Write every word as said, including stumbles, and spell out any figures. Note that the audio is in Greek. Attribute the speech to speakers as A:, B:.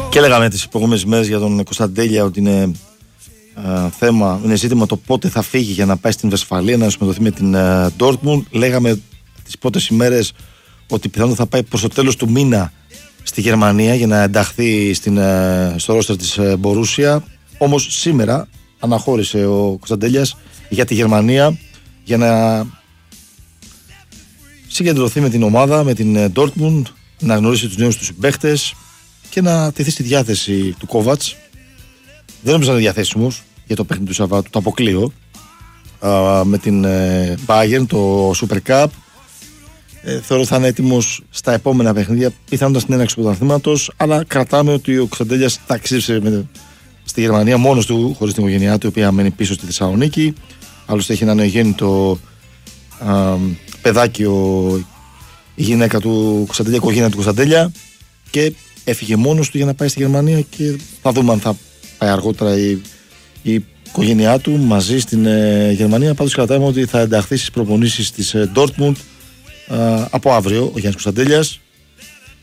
A: Και έλεγαμε τις προηγούμενες μέρες για τον Κωνσταντέλια ότι είναι α, θέμα, είναι ζήτημα το πότε θα φύγει για να πάει στην Βεσφαλία να συμμετοχθεί με την Ντόρτμουντ. Λέγαμε τις πρώτες ημέρες ότι πιθανόν θα πάει προς το τέλος του μήνα στη Γερμανία για να ενταχθεί στην, στο ρόστερ της Μπορούσια. Όμως σήμερα αναχώρησε ο Κωνσταντέλιας για τη Γερμανία για να συγκεντρωθεί με την ομάδα, με την Ντόρτμουντ, να γνωρίσει τους νέους τους συμπαίχτες και να τεθεί στη διάθεση του Κόβατς. Δεν νομίζω να είναι διαθέσιμος για το παιχνίδι του Σαββάτου, το αποκλείω, α, με την ε, Bayern, το Super Cup. Ε, θεωρώ ότι θα είναι έτοιμος στα επόμενα παιχνίδια, πιθανότατα στην έναρξη του πρωταθλήματος, αλλά κρατάμε ότι ο Κωνσταντέλιας ταξίδευσε με, στη Γερμανία μόνος του, χωρίς την οικογένειά του, η οποία μένει πίσω στη Θεσσαλονίκη. Άλλωστε έχει ένα νεογέννητο α, παιδάκι ο, η γυναίκα του Κωνσταντέλια, η οικογένεια του Κωνσταντέλια, και έφυγε μόνος του για να πάει στη Γερμανία και θα δούμε αν θα πάει αργότερα η, η οικογένειά του μαζί στην ε, Γερμανία. Πάντως κρατάμε ότι θα ενταχθεί στις προπονήσεις της ε, Dortmund ε, από αύριο ο Γιάννης Κωνσταντέλιας.